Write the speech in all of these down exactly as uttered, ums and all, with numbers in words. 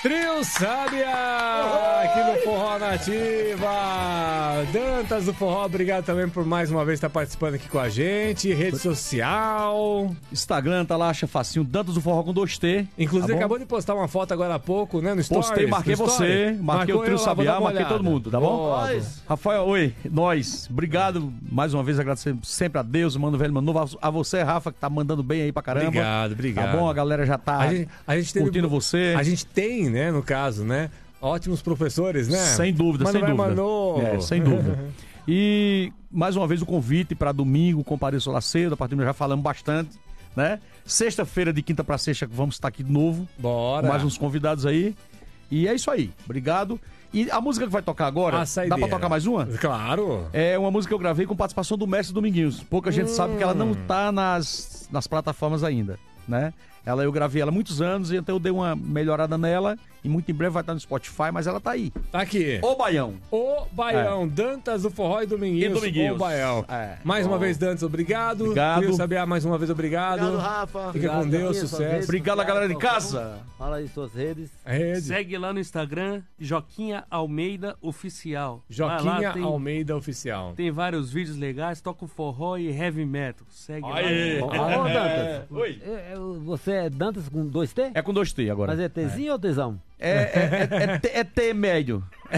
Trio Sabiá, aqui no Forró Nativa. Dantas do Forró, obrigado também por mais uma vez estar participando aqui com a gente. Rede social. Instagram, tá lá, acha facinho. Dantas do Forró com dois T. Inclusive, tá acabou de postar uma foto agora há pouco, né? No Stories. Postei, marquei no você, story. marquei Marcou o Trio eu lá, Sabiá, vou dar uma marquei todo olhada. mundo, tá bom? Boa. Rafael, oi, nós. Obrigado mais uma vez, agradecer sempre a Deus, mano velho, mano novo, a você, Rafa, que tá mandando bem aí pra caramba. Obrigado, obrigado. Tá bom? A galera já tá A gente, a gente teve, curtindo você. A gente tem, né, no caso, né? Ótimos professores, né? Sem dúvida, sem Manoel dúvida. Manô. É, sem dúvida. E mais uma vez o convite para domingo, compareça lá cedo, a partir de já falamos bastante, né? Sexta-feira, de quinta para sexta, vamos estar aqui de novo. Bora. Com mais uns convidados aí. E é isso aí. Obrigado. E a música que vai tocar agora, A dá pra tocar mais uma? Claro. É uma música que eu gravei com participação do Mestre Dominguinhos. Pouca gente Hum. sabe que ela não tá nas, nas plataformas ainda, né? Ela, eu gravei ela há muitos anos e então eu dei uma melhorada nela e muito em breve vai estar no Spotify, mas ela tá aí. Tá aqui. O Baião. O Baião, Dantas do Forró e Dominguinhos. E Dominguinhos. O Baião. É. Mais uma Bom. vez, Dantas, obrigado. Obrigado. Trio Sabiá, mais uma vez, obrigado. Obrigado, Rafa. Fica Obrigado, com Deus, Rafinha, sucesso. suas Obrigado a galera de casa. Fala aí suas redes. Rede. Segue lá no Instagram, Joquinha Almeida Oficial. Vai lá, Joquinha tem, Almeida Oficial. tem vários vídeos legais, toca forró e heavy metal. Segue Aê. lá. Ô, ô, Dantas. Oi. É, é, Você é Dantas com dois T? É com dois T agora. Mas é Tzinho ou Tzão? É, é, é, é, T, é T médio.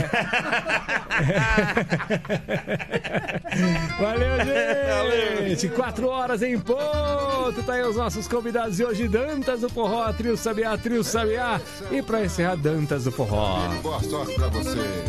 Valeu, gente! Quatro horas em ponto. Tá aí os nossos convidados de hoje. Dantas do Forró, Trio Sabiá, Trio Sabiá. E pra encerrar, Dantas do Forró. Boa sorte pra você.